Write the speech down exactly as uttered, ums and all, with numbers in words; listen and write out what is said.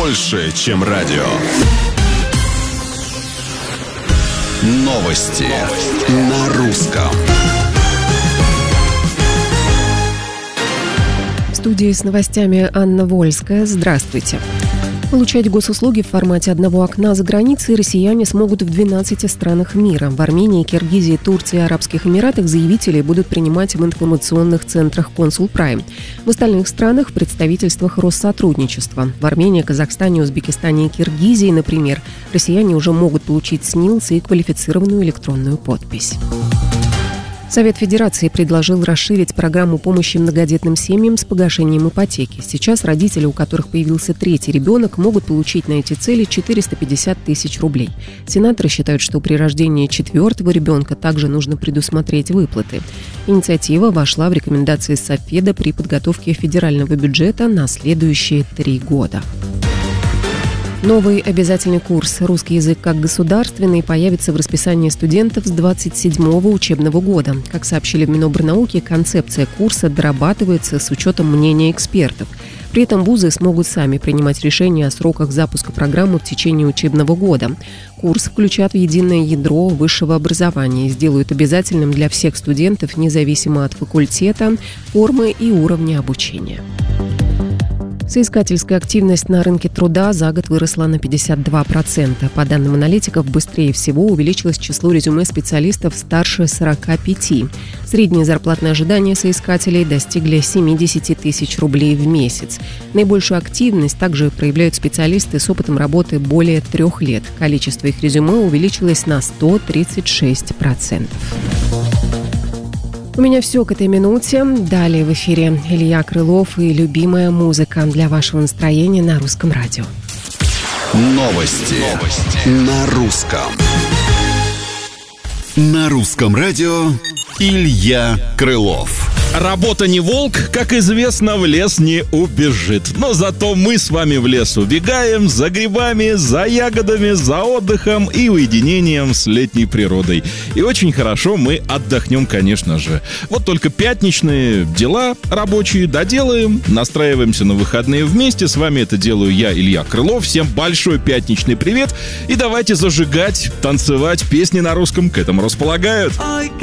больше, чем радио. Новости, Новости. На русском. В студии с новостями Анна Вольская. Здравствуйте. Получать госуслуги в формате одного окна за границей россияне смогут в двенадцати странах мира. В Армении, Киргизии, Турции и Арабских Эмиратах заявителей будут принимать в информационных центрах Консул Прайм. В остальных странах – в представительствах Россотрудничества. В Армении, Казахстане, Узбекистане и Киргизии, например, россияне уже могут получить СНИЛС и квалифицированную электронную подпись. Совет Федерации предложил расширить программу помощи многодетным семьям с погашением ипотеки. Сейчас родители, у которых появился третий ребенок, могут получить на эти цели четыреста пятьдесят тысяч рублей. Сенаторы считают, что при рождении четвертого ребенка также нужно предусмотреть выплаты. Инициатива вошла в рекомендации Совфеда при подготовке федерального бюджета на следующие три года. Новый обязательный курс «Русский язык как государственный» появится в расписании студентов с двадцать седьмого учебного года. Как сообщили в Минобрнауки, концепция курса дорабатывается с учетом мнения экспертов. При этом вузы смогут сами принимать решения о сроках запуска программы в течение учебного года. Курс включат в единое ядро высшего образования и сделают обязательным для всех студентов, независимо от факультета, формы и уровня обучения. Соискательская активность на рынке труда за год выросла на пятьдесят два процента. По данным аналитиков, быстрее всего увеличилось число резюме специалистов старше сорока пяти. Средние зарплатные ожидания соискателей достигли семьдесят тысяч рублей в месяц. Наибольшую активность также проявляют специалисты с опытом работы более трех лет. Количество их резюме увеличилось на сто тридцать шесть процентов. У меня все к этой минуте. Далее в эфире Илья Крылов и любимая музыка для вашего настроения на Русском радио. Новости, Новости. На русском. На Русском радио Илья Крылов. Работа не волк, как известно, в лес не убежит. Но зато мы с вами в лес убегаем за грибами, за ягодами, за отдыхом и уединением с летней природой. И очень хорошо мы отдохнем, конечно же. Вот только пятничные дела рабочие доделаем, настраиваемся на выходные вместе. С вами это делаю я, Илья Крылов. Всем большой пятничный привет. И давайте зажигать, танцевать. Песни на русском к этому располагают.